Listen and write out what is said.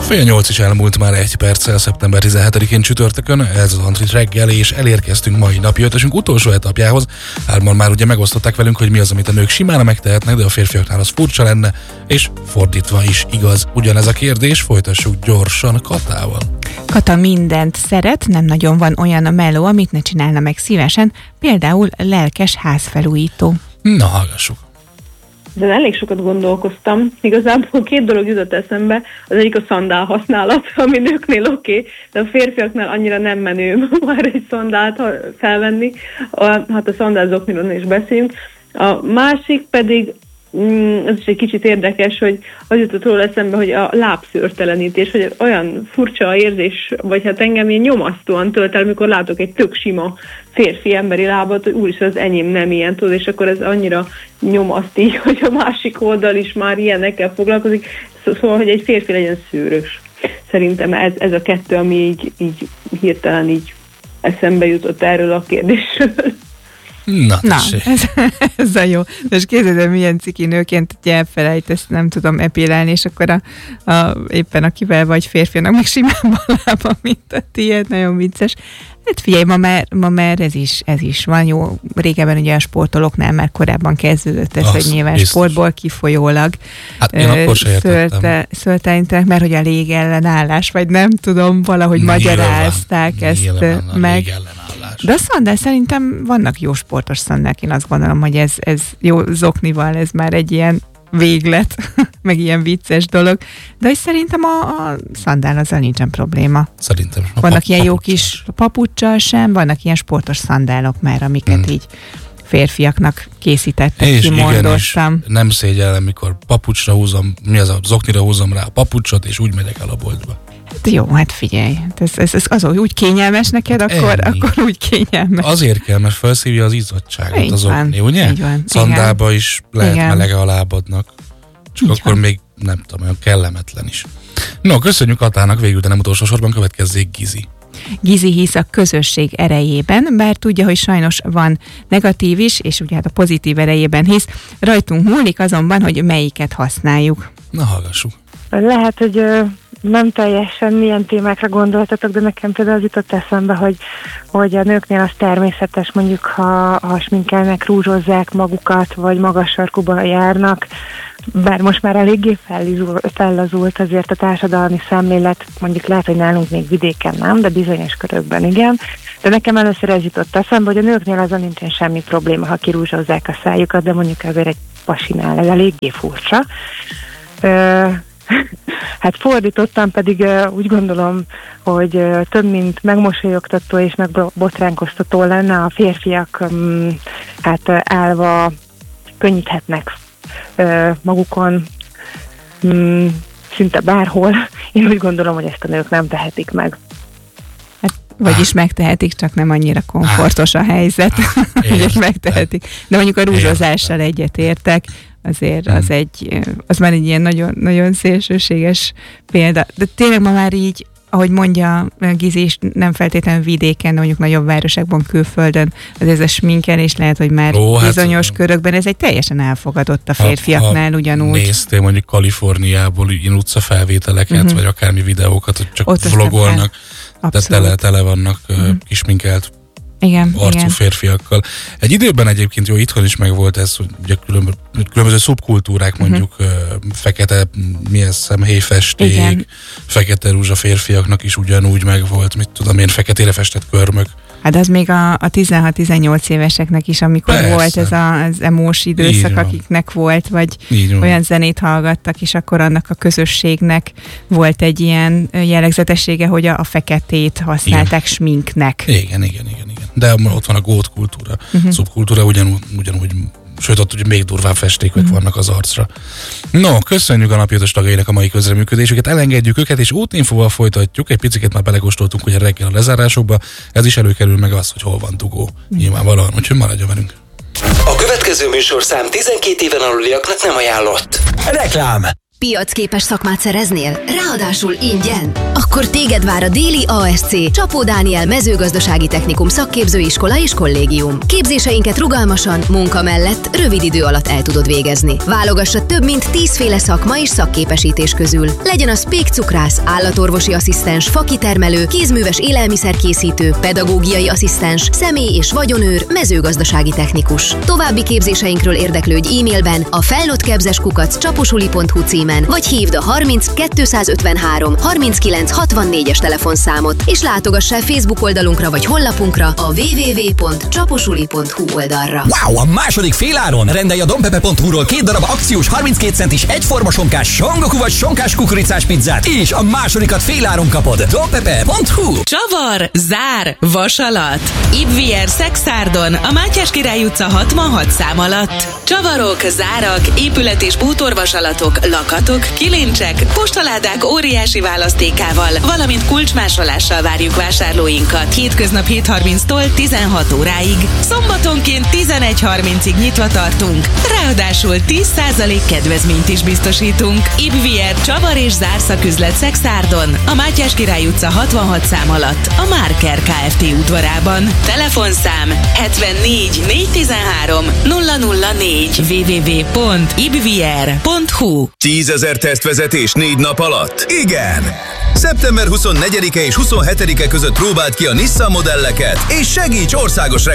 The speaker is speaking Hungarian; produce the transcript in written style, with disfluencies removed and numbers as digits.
Fél 8 is elmúlt már 1 perccel, szeptember 17-én csütörtökön, ez az Antrit reggel, és elérkeztünk mai napi ötösünk utolsó etapjához. Hárman már ugye megosztották velünk, hogy mi az, amit a nők simán megtehetnek, de a férfiaknál az furcsa lenne, és fordítva is igaz. Ugyanez a kérdés, folytassuk gyorsan Katával. Kata mindent szeret, nem nagyon van olyan a meló, amit ne csinálna meg szívesen, például lelkes házfelújító. Na, hallgassuk. De elég sokat gondolkoztam. Igazából 2 dolog jutott eszembe. Az egyik a szandál használat, ami nőknél oké, de a férfiaknál annyira nem menő már egy szandált felvenni. Hát a szandál zokniról is beszélünk. A másik pedig, ez is egy kicsit érdekes, hogy az jutott róla eszembe, hogy a lábszőrtelenítés, hogy olyan furcsa érzés, vagy hát engem ilyen nyomasztóan tölt el, amikor látok egy tök sima férfi emberi lábat, hogy úristen, az enyém nem ilyen, tudod, és akkor ez annyira nyomaszt így, hogy a másik oldal is már ilyenekkel foglalkozik, szóval, hogy egy férfi legyen szőrös. Szerintem ez a 2, ami így hirtelen így eszembe jutott erről a kérdésről. Na ez a jó. Most képzeld, milyen ciki nőként, hogy elfelejtesz, nem tudom epilálni, és akkor éppen akivel vagy férfinak meg simán van lába, mint a tiéd, nagyon vicces. Hát figyelj, ma már ez is van jó. Régebben ugye a sportolóknál már korábban kezdődött ez, hogy nyilván biztos. Sportból kifolyólag szőltelenítenek, mert hogy a légellenállás, vagy nem tudom, valahogy magyarázták ezt meg. De a szandál szerintem vannak jó sportos szandálok, én azt gondolom, hogy ez jó zoknival, ez már egy ilyen véglet, meg ilyen vicces dolog, de hogy szerintem a szandál azzal nincsen probléma. Szerintem vannak ilyen jó kis papuccsal sem, vannak ilyen sportos szandálok már, amiket így férfiaknak készítettek, kimondottam. Nem szégyellem, mikor papucsra húzom, zoknira húzom rá a papucsot, és úgy megyek el a boltba. Jó, hát figyelj, ez azon úgy kényelmes neked, akkor úgy kényelmes. Azért kell, mert felszívja az izzadtságot így az okni, ugye? Így van. Szandálba is lehet melege a lábadnak, csak így akkor van. még nem tudom, olyan kellemetlen is. No, köszönjük Katának, végül, de nem utolsó sorban következzék Gizi. Gizi hisz a közösség erejében, bár tudja, hogy sajnos van negatív is, és ugye hát a pozitív erejében hisz. Rajtunk múlik azonban, hogy melyiket használjuk. Na, hallgassuk. Lehet, hogy nem teljesen milyen témákra gondoltatok, de nekem például az jutott eszembe, hogy a nőknél az természetes, mondjuk ha sminkelnek, rúzsozzák magukat, vagy magas sarkúban járnak, bár most már eléggé fellazult azért a társadalmi szemlélet, mondjuk lehet, hogy nálunk még vidéken nem, de bizonyos körökben igen. De nekem először ez jutott eszembe, hogy a nőknél azon nincsen semmi probléma, ha kirúzsozzák a szájukat, de mondjuk azért egy pasinál ez eléggé furcsa. Hát fordítottan pedig úgy gondolom, hogy több mint megmosolyogtató és megbotránkoztató lenne, a férfiak hát állva könnyíthetnek magukon szinte bárhol. Én úgy gondolom, hogy ezt a nők nem tehetik meg. Hát, vagyis megtehetik, csak nem annyira komfortos a helyzet, hogy megtehetik. De mondjuk a rúzsozással egyetértek, azért az már egy ilyen nagyon, nagyon szélsőséges példa. De tényleg ma már így, ahogy mondja Gizi is, nem feltétlenül vidéken, de mondjuk nagyobb városokban, külföldön, az ez a sminkelés lehet, hogy már bizonyos körökben ez egy teljesen elfogadott a férfiaknál ugyanúgy. Néztél mondjuk Kaliforniából ilyen utcafelvételeket, vagy akármi videókat, hogy csak ott vlogolnak, de tele vannak kisminkelt arcú férfiakkal. Egy időben egyébként jó, itthon is megvolt ez, hogy ugye különböző szubkultúrák, mondjuk fekete szemhéjfesték, fekete rúzs a férfiaknak is ugyanúgy megvolt, mit tudom én, feketére festett körmök. Hát az még a 16-18 éveseknek is, amikor volt ez az emós időszak, akiknek volt, vagy olyan zenét hallgattak, és akkor annak a közösségnek volt egy ilyen jellegzetessége, hogy a feketét használták sminknek. Igen. De ott van a gót kultúra, szubkultúra ugyanúgy, sőt ott ugye még durvább festékek vannak az arcra. No, köszönjük a napi ötös tagjainak a mai közreműködésüket, elengedjük őket, és útinfóval folytatjuk, egy piciket már belekóstoltunk, hogy reggel a lezárásokba, ez is előkerül meg az, hogy hol van dugó. Nyilvánvalóan, úgyhogy maradjon velünk. A következő műsorszám 12 éven aluliaknak nem ajánlott. Reklám. Piacképes szakmát szereznél? Ráadásul ingyen? Akkor téged vár a Déli ASC, Csapó Dániel mezőgazdasági technikum szakképzőiskola és kollégium. Képzéseinket rugalmasan, munka mellett, rövid idő alatt el tudod végezni. Válogassa több mint 10 féle szakma és szakképesítés közül. Legyen az pékcukrász, állatorvosi asszisztens, fakitermelő, kézműves élelmiszerkészítő, pedagógiai asszisztens, személy- és vagyonőr, mezőgazdasági technikus. További képzéseinkről érdeklődj e-mailben a felnőtttkepzes@csaposuli.hu címen, vagy hívd a 30 253 39 64-es telefonszámot, és látogass el Facebook oldalunkra vagy honlapunkra a www.csaposuli.hu oldalra. Wow! A második féláron rendelj a dompepe.hu-ról 2 darab akciós 32 centis egyforma sonkás songoku vagy sonkás kukoricás pizzát, és a másodikat féláron kapod. dompepe.hu. Csavar, zár, vasalat. Ibvier Szexárdon, a Mátyás Király utca 66 szám alatt. Csavarok, zárak, épület- és bútorvasalatok, lakatok, kilincsek, postaládák óriási választékával, valamint kulcsmásolással várjuk vásárlóinkat. Hétköznap 7:30-tól 16 óráig. Szombatonként 11:30-ig nyitva tartunk. Ráadásul 10% kedvezményt is biztosítunk. Ibvier Csavar és zárszaküzlet Szexárdon, a Mátyás Király utca 66 szám alatt, a Márker Kft. Udvarában. Telefonszám 74 413 004 www.ibvier.hu. 10 000 tesztvezetés 4 nap alatt? Igen! Szeptember 24-e és 27-e között próbáld ki a Nissan modelleket, és segíts országos